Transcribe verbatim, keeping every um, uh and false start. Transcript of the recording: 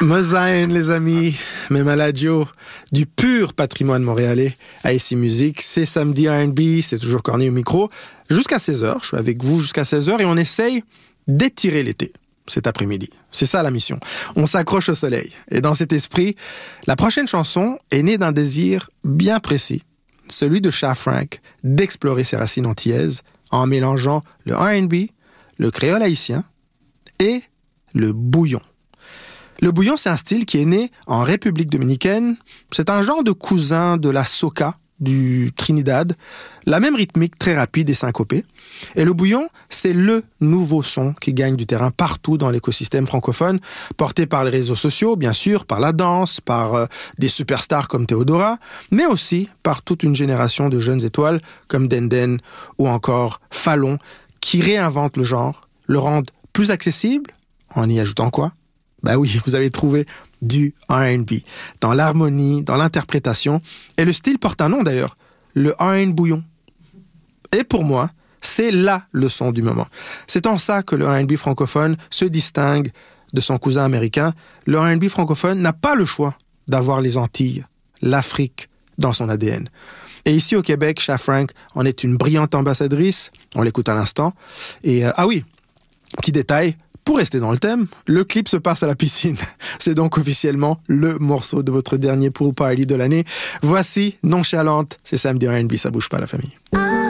Mosaïen, les amis, même à la Dio, du pur patrimoine montréalais à ici Musique. C'est samedi R and B, c'est toujours Corné au micro. Jusqu'à seize heures, je suis avec vous jusqu'à seize heures et on essaye d'étirer l'été cet après-midi. C'est ça la mission. On s'accroche au soleil. Et dans cet esprit, la prochaine chanson est née d'un désir bien précis, celui de Cha Frank, d'explorer ses racines antillaises en mélangeant le R and B, le créole haïtien et le bouillon. Le bouillon, c'est un style qui est né en République dominicaine. C'est un genre de cousin de la soca du Trinidad, la même rythmique très rapide et syncopée. Et le bouillon, c'est le nouveau son qui gagne du terrain partout dans l'écosystème francophone, porté par les réseaux sociaux, bien sûr, par la danse, par euh, des superstars comme Théodora, mais aussi par toute une génération de jeunes étoiles comme Denden ou encore Fallon, qui réinventent le genre, le rendent plus accessible, en y ajoutant quoi? Ben oui, vous avez trouvé du R and B, dans l'harmonie, dans l'interprétation. Et le style porte un nom d'ailleurs, le R and bouillon. Et pour moi, c'est la leçon du moment. C'est en ça que le R and B francophone se distingue de son cousin américain. Le R and B francophone n'a pas le choix d'avoir les Antilles, l'Afrique dans son A D N. Et ici au Québec, Cha Frank en est une brillante ambassadrice. On l'écoute à l'instant. Et euh, ah oui, petit détail, pour rester dans le thème, le clip se passe à la piscine. C'est donc officiellement le morceau de votre dernier pool party de l'année. Voici Nonchalante, c'est samedi R and B, ça bouge pas la famille.